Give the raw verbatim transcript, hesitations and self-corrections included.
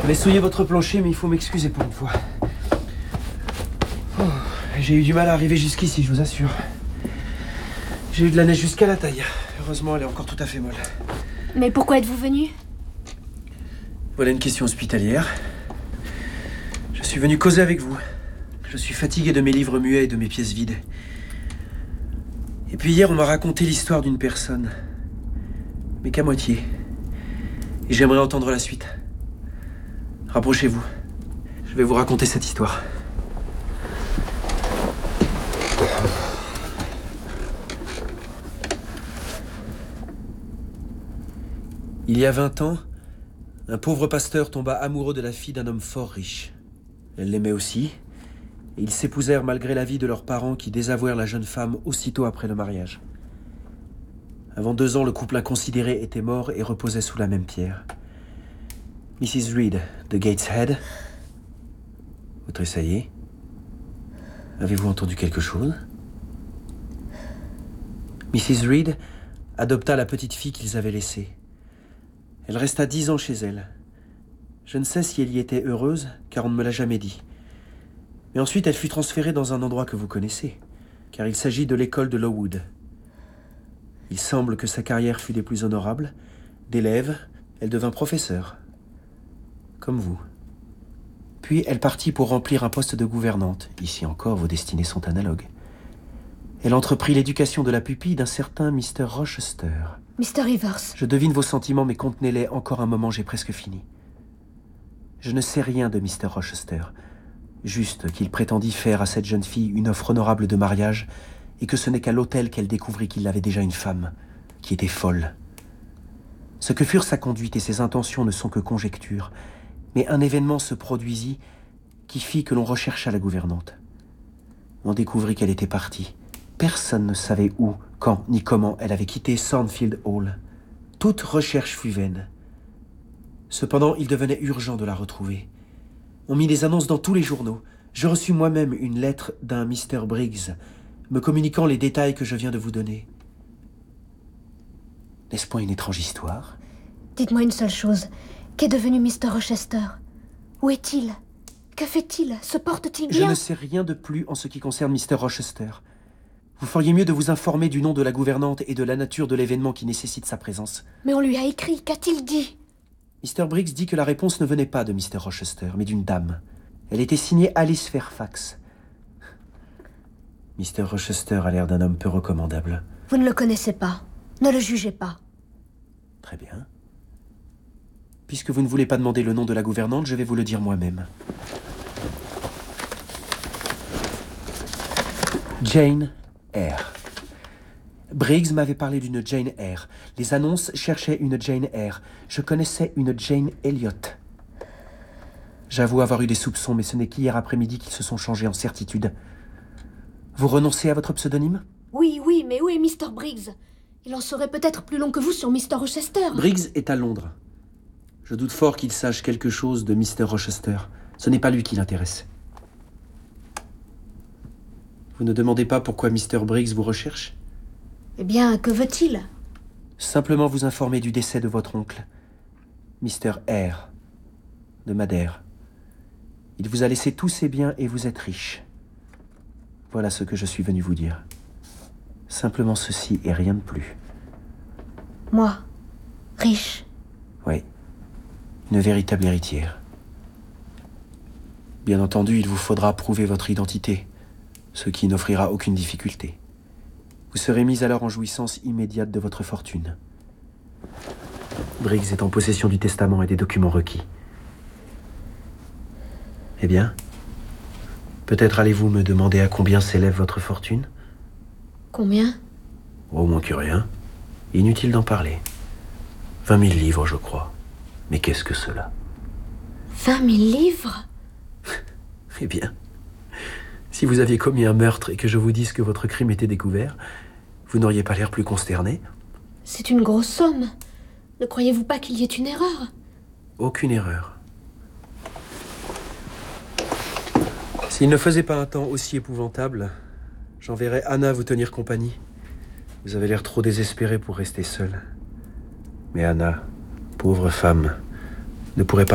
Je vais souiller votre plancher, mais il faut m'excuser pour une fois. Oh, j'ai eu du mal à arriver jusqu'ici, je vous assure. J'ai eu de la neige jusqu'à la taille. Heureusement, elle est encore tout à fait molle. Mais pourquoi êtes-vous venu? Voilà une question hospitalière. Je suis venu causer avec vous. Je suis fatigué de mes livres muets et de mes pièces vides. Et puis hier, on m'a raconté l'histoire d'une personne. Mais qu'à moitié. Et j'aimerais entendre la suite. Rapprochez-vous. Je vais vous raconter cette histoire. Il y a vingt ans, un pauvre pasteur tomba amoureux de la fille d'un homme fort riche. Elle l'aimait aussi, et ils s'épousèrent malgré l'avis de leurs parents qui désavouèrent la jeune femme aussitôt après le mariage. Avant deux ans, le couple inconsidéré était mort et reposait sous la même pierre. missus Reed de Gateshead. Vous tressaillez? Avez-vous entendu quelque chose? missus Reed adopta la petite fille qu'ils avaient laissée. Elle resta dix ans chez elle. Je ne sais si elle y était heureuse, car on ne me l'a jamais dit. Mais ensuite, elle fut transférée dans un endroit que vous connaissez, car il s'agit de l'école de Lowood. Il semble que sa carrière fut des plus honorables. D'élève, elle devint professeure. Comme vous. Puis elle partit pour remplir un poste de gouvernante. Ici encore, vos destinées sont analogues. Elle entreprit l'éducation de la pupille d'un certain mister Rochester. mister Rivers. Je devine vos sentiments, mais contenez-les encore un moment, j'ai presque fini. Je ne sais rien de mister Rochester. Juste qu'il prétendit faire à cette jeune fille une offre honorable de mariage et que ce n'est qu'à l'hôtel qu'elle découvrit qu'il avait déjà une femme, qui était folle. Ce que furent sa conduite et ses intentions ne sont que conjectures, mais un événement se produisit qui fit que l'on rechercha la gouvernante. On découvrit qu'elle était partie. Personne ne savait où, quand, ni comment elle avait quitté Thornfield Hall. Toute recherche fut vaine. Cependant, il devenait urgent de la retrouver. On mit des annonces dans tous les journaux. Je reçus moi-même une lettre d'un mister Briggs, me communiquant les détails que je viens de vous donner. N'est-ce point une étrange histoire? Dites-moi une seule chose. Qu'est devenu mister Rochester? Où est-il? Que fait-il? Se porte-t-il bien? Je ne sais rien de plus en ce qui concerne mister Rochester. Vous feriez mieux de vous informer du nom de la gouvernante et de la nature de l'événement qui nécessite sa présence. Mais on lui a écrit. Qu'a-t-il dit? mister Briggs dit que la réponse ne venait pas de mister Rochester, mais d'une dame. Elle était signée Alice Fairfax. mister Rochester a l'air d'un homme peu recommandable. Vous ne le connaissez pas. Ne le jugez pas. Très bien. Puisque vous ne voulez pas demander le nom de la gouvernante, je vais vous le dire moi-même. Jane Eyre. Briggs m'avait parlé d'une Jane Eyre. Les annonces cherchaient une Jane Eyre. Je connaissais une Jane Elliot. J'avoue avoir eu des soupçons, mais ce n'est qu'hier après-midi qu'ils se sont changés en certitude. Vous renoncez à votre pseudonyme? Oui, oui, mais où est mister Briggs? Il en saurait peut-être plus long que vous sur mister Rochester. Briggs est à Londres. Je doute fort qu'il sache quelque chose de mister Rochester. Ce n'est pas lui qui l'intéresse. Vous ne demandez pas pourquoi mister Briggs vous recherche? Eh bien, que veut-il? Simplement vous informer du décès de votre oncle, mister Eyre, de Madère. Il vous a laissé tous ses biens et vous êtes riche. Voilà ce que je suis venu vous dire. Simplement ceci et rien de plus. Moi, riche? Oui, une véritable héritière. Bien entendu, il vous faudra prouver votre identité, ce qui n'offrira aucune difficulté. Vous serez mis alors en jouissance immédiate de votre fortune. Briggs est en possession du testament et des documents requis. Eh bien, peut-être allez-vous me demander à combien s'élève votre fortune? Combien? Oh, moins que rien. Inutile d'en parler. Vingt mille livres, je crois. Mais qu'est-ce que cela? Vingt mille livres? Eh bien, si vous aviez commis un meurtre et que je vous dise que votre crime était découvert, vous n'auriez pas l'air plus consterné? C'est une grosse somme. Ne croyez-vous pas qu'il y ait une erreur? Aucune erreur. S'il ne faisait pas un temps aussi épouvantable, j'enverrais Anna vous tenir compagnie. Vous avez l'air trop désespéré pour rester seule. Mais Anna, pauvre femme, ne pourrait pas